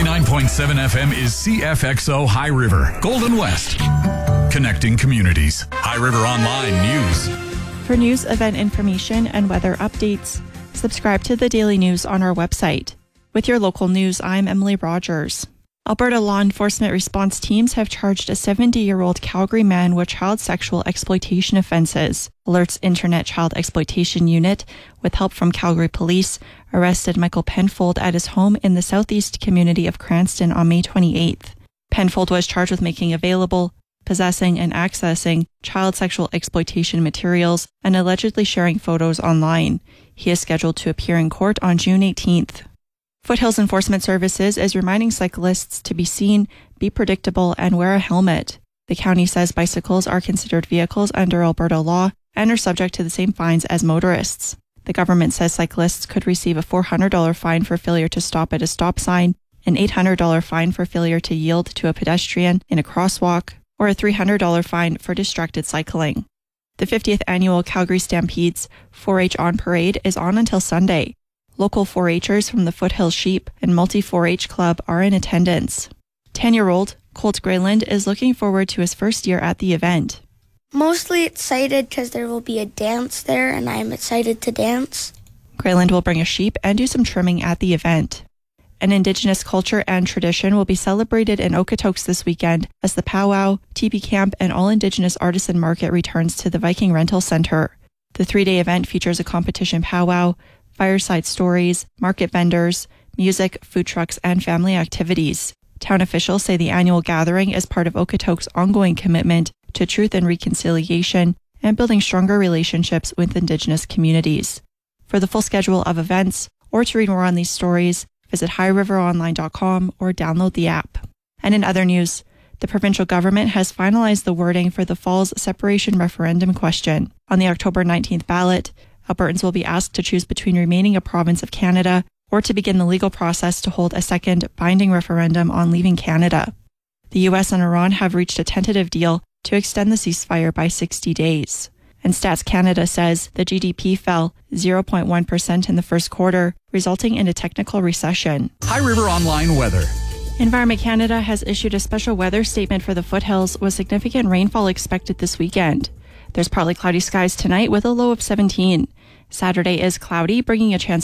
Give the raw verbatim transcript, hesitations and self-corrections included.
ninety-nine point seven F M is C F X O High River, Golden West. Connecting communities. High River Online News. For news, event information, and weather updates, subscribe to the Daily News on our website. With your local news, I'm Emily Rogers. Alberta law enforcement response teams have charged a seventy-year-old Calgary man with child sexual exploitation offences. Alert's Internet Child Exploitation Unit, with help from Calgary Police, arrested Michael Penfold at his home in the southeast community of Cranston on May twenty-eighth. Penfold was charged with making available, possessing and accessing child sexual exploitation materials and allegedly sharing photos online. He is scheduled to appear in court on June eighteenth. Foothills Enforcement Services is reminding cyclists to be seen, be predictable, and wear a helmet. The county says bicycles are considered vehicles under Alberta law and are subject to the same fines as motorists. The government says cyclists could receive a four hundred dollars fine for failure to stop at a stop sign, an eight hundred dollars fine for failure to yield to a pedestrian in a crosswalk, or a three hundred dollars fine for distracted cycling. The fiftieth annual Calgary Stampedes four H On Parade is on until Sunday. Local four H'ers from the Foothills Sheep and Multi four H Club are in attendance. ten-year-old Colt Grayland is looking forward to his first year at the event. Mostly excited because there will be a dance there and I'm excited to dance. Grayland will bring a sheep and do some trimming at the event. An Indigenous culture and tradition will be celebrated in Okotoks this weekend as the powwow, teepee camp, and all Indigenous artisan market returns to the Viking Rental Centre. The three-day event features a competition powwow, fireside stories, market vendors, music, food trucks, and family activities. Town officials say the annual gathering is part of Okotoks' ongoing commitment to truth and reconciliation and building stronger relationships with Indigenous communities. For the full schedule of events, or to read more on these stories, visit high river online dot com or download the app. And in other news, the provincial government has finalized the wording for the fall's separation referendum question. On the October nineteenth ballot, Albertans will be asked to choose between remaining a province of Canada or to begin the legal process to hold a second binding referendum on leaving Canada. The U S and Iran have reached a tentative deal to extend the ceasefire by sixty days. And Stats Canada says the G D P fell zero point one percent in the first quarter, resulting in a technical recession. High River Online weather. Environment Canada has issued a special weather statement for the foothills with significant rainfall expected this weekend. There's partly cloudy skies tonight with a low of seventeen. Saturday is cloudy, bringing a chance